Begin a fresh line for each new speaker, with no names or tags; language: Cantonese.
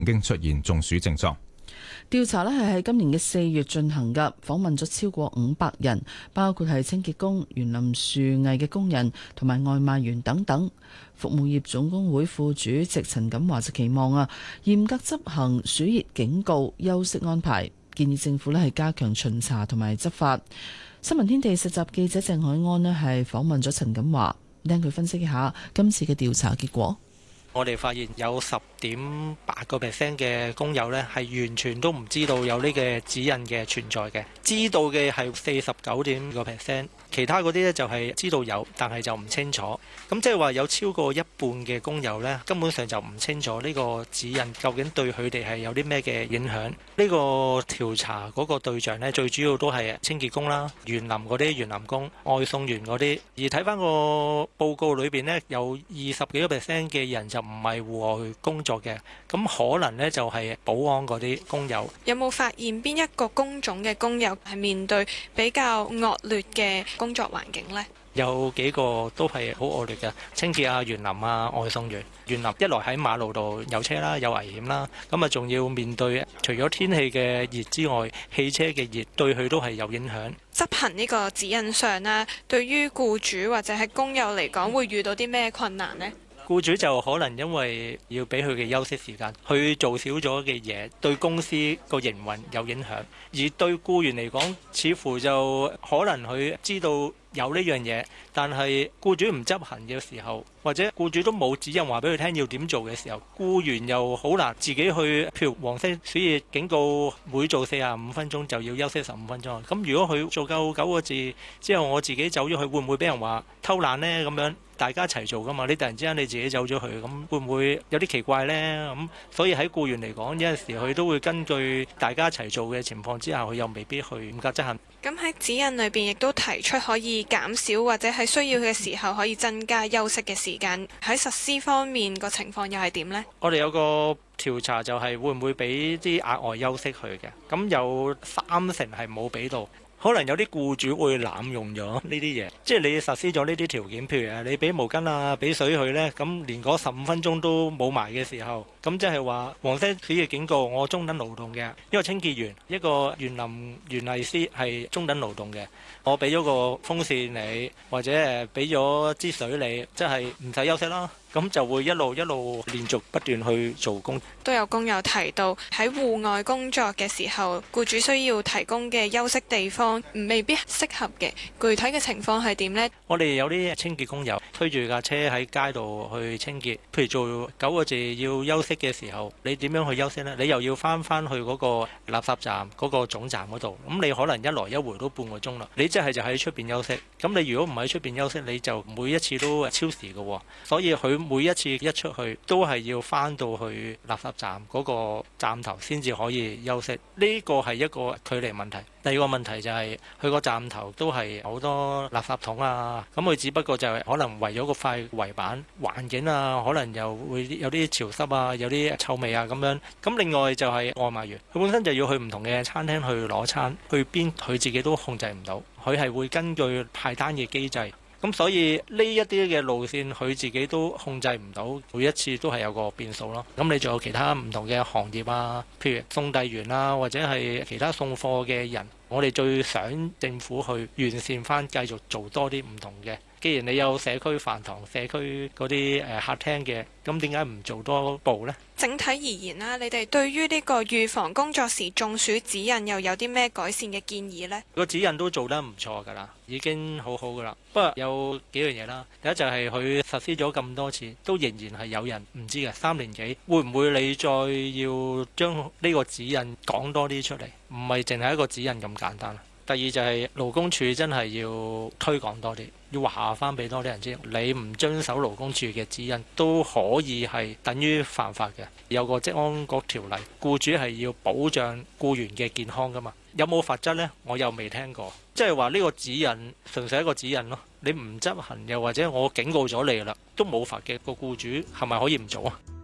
已經出現中暑症狀。
調查呢係喺今年嘅4月進行㗎，訪問咗超過500人，包括係清潔工、園林樹藝嘅工人同埋外賣員等等。服務業總工會副主席陳錦華就期望嚴格執行暑熱警告、休息安排，建議政府呢係加強巡查同埋執法。新聞天地實習記者鄭海安呢係訪問咗陳錦華，聽佢分析一下今次嘅調查結果。
我哋發現有10.8% 嘅工友呢係完全都唔知道有呢個指引嘅存在嘅，知道嘅係49.5%，其他嗰啲呢就係知道有，但係就唔清楚。咁即係話有超過一半嘅工友呢，根本上就唔清楚呢個指引究竟對佢哋係有啲咩嘅影響。呢個調查嗰個對象呢，最主要都係清潔工啦、園林嗰啲園林工、外送員嗰啲。而睇翻個報告裏邊呢，有20幾個%嘅人就唔係戶外工作嘅，咁可能呢就係保安嗰啲工友。
有冇發現邊一個工種嘅工友係面對比較惡劣嘅工作環境呢？
有幾個都係好惡劣嘅，清潔啊、園林啊、外送員。園林一來喺馬路度有車啦，有危險啦，咁啊仲要面對除咗天氣嘅熱之外，汽車嘅熱對佢都係有影響。
執行呢個指引上啦，對於僱主或者係工友嚟講，會遇到啲咩困難呢？
僱主就可能因為要俾佢嘅休息時間，去做少咗嘅嘢，對公司個營運有影響。而對僱員嚟講，似乎就可能佢知道有呢樣嘢，但係僱主唔執行嘅時候，或者僱主都冇指引話俾佢聽要點做嘅時候，僱員又好難自己去，譬如黃色暑熱警告，每做45分鐘就要休息15分鐘。咁如果佢做夠9個字之後，我自己走咗去，會唔會俾人話偷懶呢？咁樣大家一齊做噶嘛？你突然之間你自己走咗去，咁會唔會有啲奇怪呢？咁所以喺僱員嚟講，有陣時佢都會根據大家一齊做嘅情況之下，佢又未必去嚴格執行。
咁喺指引裏邊亦都提出可以減少或者喺需要嘅時候可以增加休息嘅時間。喺實施方面個情況又係點呢？
我哋有個調查就係會唔會俾啲額外休息佢嘅？咁有30%係冇俾到。可能有啲僱主會濫用咗呢啲嘢，即係你實施咗呢啲條件，譬如你俾毛巾啊、俾水佢呢，咁連嗰15分鐘都冇埋嘅時候，咁即係話黃色暑熱警告，我中等勞動嘅一個清潔員、一個園林園藝師係中等勞動嘅，我俾咗個風扇你，或者俾咗支水你，即係唔使休息啦。咁就會一路連續不斷去做工。
都有工友提到喺戶外工作嘅時候，僱主需要提供嘅休息地方未必適合嘅。具體嘅情況係點呢？
我哋有啲清潔工友推住架車喺街度去清潔，譬如做9個字要休息嘅時候，你點樣去休息呢？你又要翻去嗰個垃圾站嗰個總站嗰度，咁你可能一來一回都半個鐘啦。你即係就喺出邊休息，咁你如果唔喺出邊休息，你就每一次都超時嘅，所以佢每一次一出去都係要翻到去垃圾站嗰個站頭先至可以休息，呢個係一個距離問題。第二個問題就係佢個站頭都係好多垃圾桶啊，咁佢只不過就係可能圍咗個塊圍板，環境啊可能又會有啲潮濕啊，有啲臭味啊咁樣。咁另外就係外賣員，佢本身就要去唔同嘅餐廳去攞餐，去邊佢自己都控制唔到，佢係會根據派單嘅機制。咁所以呢一啲嘅路線佢自己都控制唔到，每一次都係有個變數咯。咁你仲有其他唔同嘅行業啊，譬如送遞員啊，或者係其他送貨嘅人，我哋最想政府去完善翻，繼續做多啲唔同嘅。既然你有社區飯堂、社區嗰啲客廳嘅，咁點解唔做多步呢？
整體而言啦，你哋對於呢個預防工作時中暑指引又有啲咩改善嘅建議呢？
個指引都做得唔錯㗎啦，已經好好㗎啦。不過有幾樣嘢啦，第一就係佢實施咗咁多次，都仍然係有人唔知嘅，3年幾，會唔會你再要將呢個指引講多啲出嚟？唔係淨係一個指引咁簡單。第二就係勞工處真係要推廣多啲，要話翻俾多啲人知，你唔遵守勞工處嘅指引都可以係等於犯法嘅。有個職安局條例，僱主係要保障僱員嘅健康噶嘛。有冇罰則呢？我又未聽過。即係話呢個指引純粹係一個指引咯，你唔執行又或者我警告咗你啦，都冇罰嘅，個僱主係咪可以唔做啊？